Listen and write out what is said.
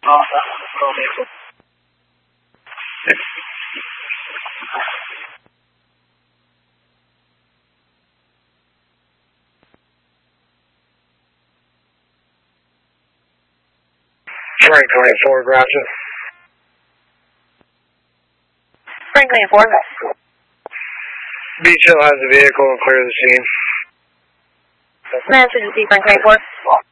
Franklin 4, Roger. Franklin 4. Beach Hill has a vehicle and clear the scene. Message to Franklin 4.